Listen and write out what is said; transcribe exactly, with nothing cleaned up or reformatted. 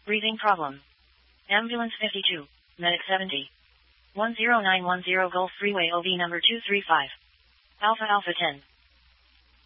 Breathing problem. Ambulance fifty-two. Medic seventy. one zero nine one zero Gulf Freeway O B number two three five. Alpha Alpha ten.